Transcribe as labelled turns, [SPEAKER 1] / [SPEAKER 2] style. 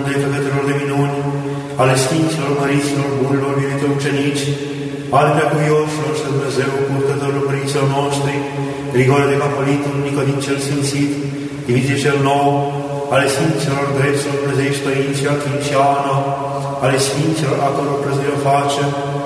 [SPEAKER 1] de făcătorilor de minuni, ale Sfinților, Măriților, Bunilor, iubite ucenici, ale preacuvioșilor și Dumnezeu, purtătorilor părinților noștri, Grigore de Capolitul, Nicodin cel Sfințit, Dimitrie cel Nou, ale Sfinților, Dreților, Dumnezeiești Părinții, Achim și Ana, ale Sfinților, a căror prăzire o face,